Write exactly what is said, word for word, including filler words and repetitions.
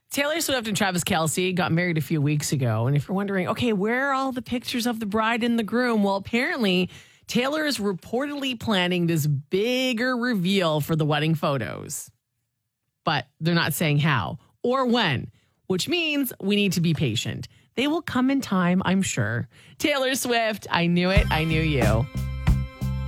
Taylor Swift and Travis Kelce got married a few weeks ago. And if you're wondering, okay, where are all the pictures of the bride and the groom? Well, apparently Taylor is reportedly planning this bigger reveal for the wedding photos. But they're not saying how or when, which means we need to be patient. They will come in time, I'm sure. Taylor Swift, I knew it. I knew you.